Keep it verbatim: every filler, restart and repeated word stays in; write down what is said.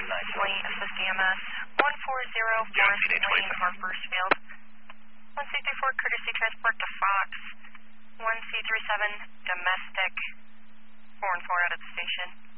Wayne, assist E M S. one four zero Forest Wayne, Harpersfield. one C three four, courtesy transport to Fox. one C three seven, domestic. four and four out at the station.